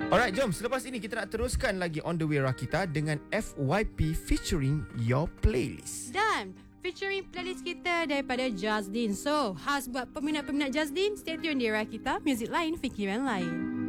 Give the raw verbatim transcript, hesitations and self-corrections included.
Alright, jom. Selepas ini kita nak teruskan lagi On The Way Rakita dengan F Y P featuring Your Playlist. Dan featuring playlist kita daripada Jazdin. So, khas buat peminat-peminat Jazdin, stay tune di Rakita, music lain, fikiran lain.